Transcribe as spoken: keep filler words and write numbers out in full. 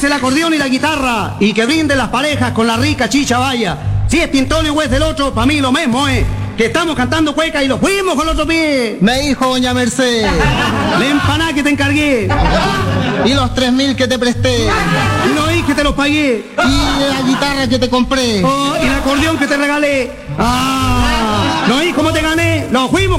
alce el acordeón y la guitarra y que brinden las parejas con la rica chicha vaya. Si es Tintonio o es del otro, para mí lo mismo es. Que estamos cantando cueca y lo fuimos con el otro pie. Me dijo doña Merced. La empanada que te encargué. Y los tres mil que te presté. Y no oí que te los pagué. Y la guitarra que te compré. Oh, y el acordeón que te regalé. Ah, no oí cómo te gané. Lo fuimos.